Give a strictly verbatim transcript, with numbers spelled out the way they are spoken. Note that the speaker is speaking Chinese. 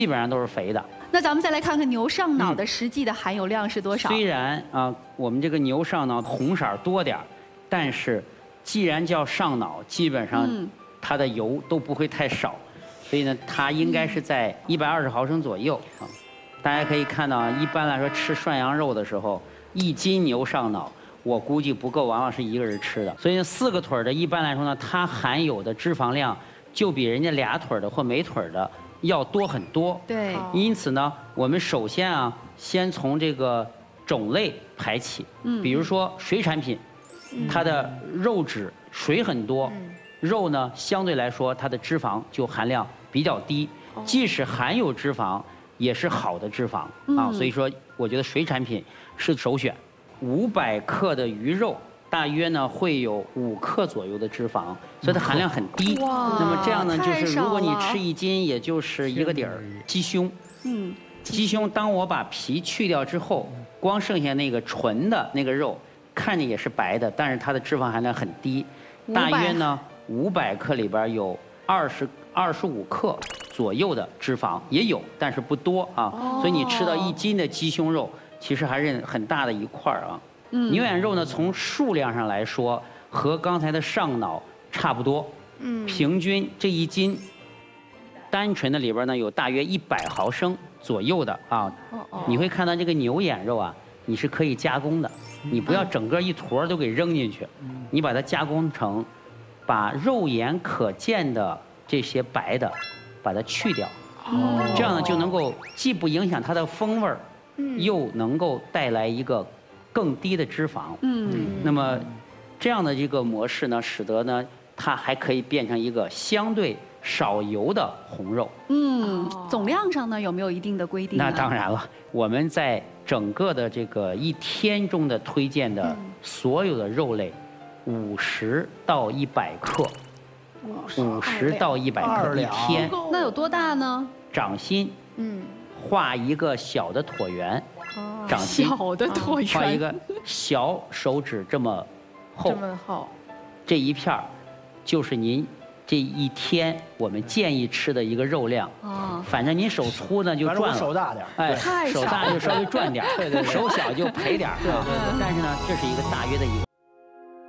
基本上都是肥的。 那咱们再来看看牛上脑的实际的含有量是多少？ 虽然啊，我们这个牛上脑红色多点儿，但是既然叫上脑，基本上它的油都不会太少，所以呢，它应该是在一百二十毫升左右啊。大家可以看到啊，一般来说吃涮羊肉的时候，一斤牛上脑，我估计不够往往是一个人吃的。所以四个腿的，一般来说呢，它含有的脂肪量就比人家俩腿的或没腿的要多很多。 对。 因此呢，我们首先啊，先从这个种类排起。嗯。比如说水产品，它的肉质水很多，肉呢相对来说它的脂肪就含量比较低，即使含有脂肪，也是好的脂肪啊。所以说，我觉得水产品是首选。五百克的鱼肉，大约呢会有五克左右的脂肪，所以它含量很低。哇，那么这样呢，就是如果你吃一斤，也就是一个底儿。鸡胸，嗯，鸡胸，当我把皮去掉之后，光剩下那个纯的那个肉，看着也是白的，但是它的脂肪含量很低，大约呢五百克里边有二十二十五克左右的脂肪，也有，但是不多啊。所以你吃到一斤的鸡胸肉，其实还是很大的一块儿啊。嗯，牛眼肉呢，从数量上来说和刚才的上脑差不多。嗯，平均这一斤单纯的里边呢有大约一百毫升左右的啊。你会看到这个牛眼肉啊，你是可以加工的，你不要整个一坨都给扔进去，你把它加工成，把肉眼可见的这些白的，把它去掉。哦，这样呢就能够既不影响它的风味儿。又能够带来一个更低的脂肪，嗯，那么这样的一个模式呢，使得呢它还可以变成一个相对少油的红肉。 嗯，总量上呢有没有一定的规定？ 那当然了，我们在整个的这个一天中的推荐的所有的肉类，五十到一百克，五十到一百克一天。 那有多大呢？ 掌心，嗯。画一个小的椭圆，掌心小的椭圆， 画一个小手指这么厚， 这么厚， 这一片儿就是您这一天我们建议吃的一个肉量。哦，反正您手粗呢就赚了， 手大点， 哎，手大就稍微赚点，对对，手小就赔点啊。对对对，但是呢，这是一个大约的一个。